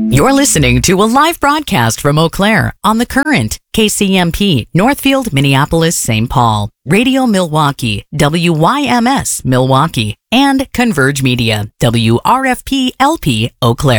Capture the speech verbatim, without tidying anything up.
You're listening to a live broadcast from Eau Claire on The Current, K C M P, Northfield, Minneapolis, Saint Paul, Radio Milwaukee, W Y M S Milwaukee, and Converge Media, W R F P L P Eau Claire.